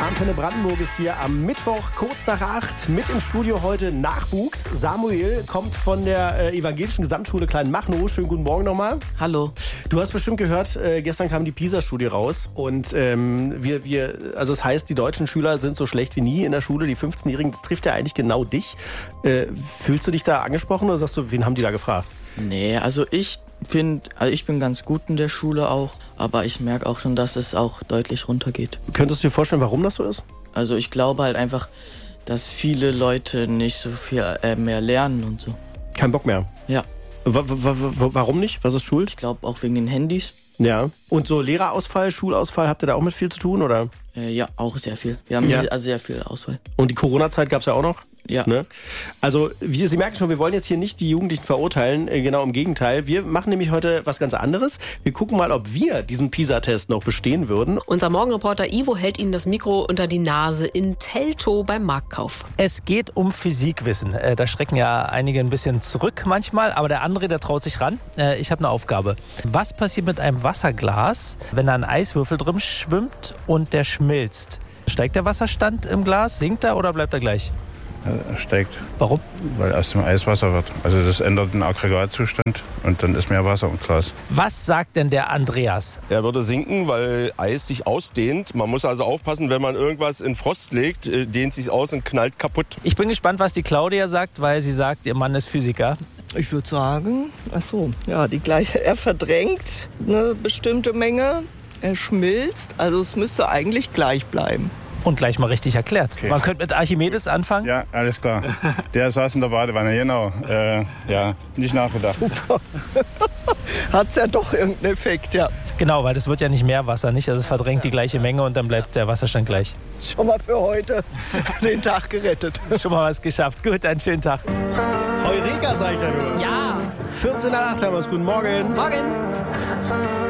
Antenne Brandenburg ist hier am Mittwoch kurz nach 8 mit im Studio heute Nachwuchs. Samuel kommt von der evangelischen Gesamtschule Kleinmachnow. Schönen guten Morgen nochmal. Hallo. Du hast bestimmt gehört, gestern kam die PISA-Studie raus und also es heißt, die deutschen Schüler sind so schlecht wie nie in der Schule. Die 15-Jährigen, das trifft ja eigentlich genau dich. Fühlst du dich da angesprochen oder sagst du, wen haben die da gefragt? Nee, also ich bin ganz gut in der Schule auch, aber ich merke auch schon, dass es auch deutlich runtergeht. Könntest du dir vorstellen, warum das so ist? Also ich glaube halt einfach, dass viele Leute nicht so viel mehr lernen und so. Kein Bock mehr? Ja. Warum nicht? Was ist schuld? Ich glaube auch wegen den Handys. Ja. Und so Lehrerausfall, Schulausfall, habt ihr da auch mit viel zu tun, oder? Ja, auch sehr viel. Wir haben also sehr viel Auswahl. Und die Corona-Zeit gab es ja auch noch? Ja. Ne? Also, Sie merken schon, wir wollen jetzt hier nicht die Jugendlichen verurteilen, genau im Gegenteil. Wir machen nämlich heute was ganz anderes. Wir gucken mal, ob wir diesen PISA-Test noch bestehen würden. Unser Morgenreporter Ivo hält Ihnen das Mikro unter die Nase in Teltow beim Marktkauf. Es geht um Physikwissen. Da schrecken ja einige ein bisschen zurück manchmal, aber der André, der traut sich ran. Ich habe eine Aufgabe. Was passiert mit einem Wasserglas, wenn da ein Eiswürfel drin schwimmt und der schmilzt? Steigt der Wasserstand im Glas, sinkt er oder bleibt er gleich? Er steigt. Warum? Weil aus dem Eis Wasser wird. Also das ändert den Aggregatzustand und dann ist mehr Wasser im Glas. Was sagt denn der Andreas? Er würde sinken, weil Eis sich ausdehnt. Man muss also aufpassen, wenn man irgendwas in Frost legt, dehnt sich aus und knallt kaputt. Ich bin gespannt, was die Claudia sagt, weil sie sagt, ihr Mann ist Physiker. Ich würde sagen, die gleiche. Er verdrängt eine bestimmte Menge, er schmilzt, also es müsste eigentlich gleich bleiben. Und gleich mal richtig erklärt. Okay. Man könnte mit Archimedes anfangen. Ja, alles klar. Der saß in der Badewanne, genau. Nicht nachgedacht. Super. Hat's ja doch irgendeinen Effekt, ja. Genau, weil das wird ja nicht mehr Wasser, nicht? Also es verdrängt die gleiche Menge und dann bleibt der Wasserstand gleich. Schon mal für heute den Tag gerettet. Schon mal was geschafft. Gut, einen schönen Tag. Heureka, sag ich ja nur. Ja. 14 nach 8 haben wir es. Guten Morgen. Morgen.